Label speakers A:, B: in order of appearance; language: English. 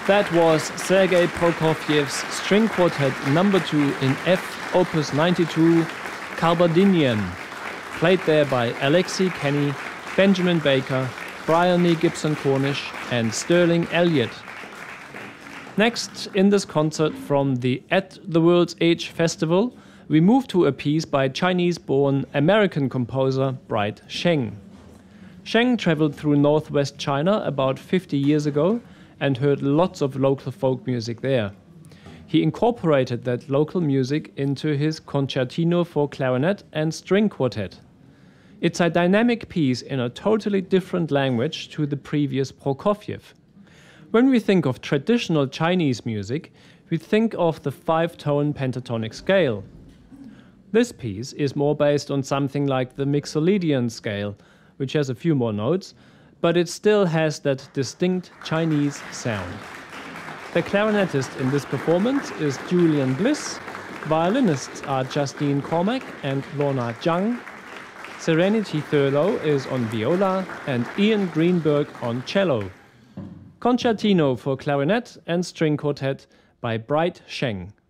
A: That was Sergei Prokofiev's String Quartet No. 2 in F, Opus 92, Kabardinian, played there by Alexei Kenny, Benjamin Baker, Brian Lee Gibson-Cornish and Sterling Elliott. Next, in this concert from the At the World's Age Festival, we move to a piece by Chinese-born American composer Bright Sheng. Sheng traveled through northwest China about 50 years ago and heard lots of local folk music there. He incorporated that local music into his Concertino for Clarinet and String Quartet. It's a dynamic piece in a totally different language to the previous Prokofiev. When we think of traditional Chinese music, we think of the 5-tone pentatonic scale. This piece is more based on something like the Mixolydian scale, which has a few more notes, but it still has that distinct Chinese sound. The clarinetist in this performance is Julian Bliss, violinists are Justine Cormack and Lorna Zhang, Serenity Thurlow is on viola and Ian Greenberg on cello. Concertino for Clarinet and String Quartet by Bright Sheng.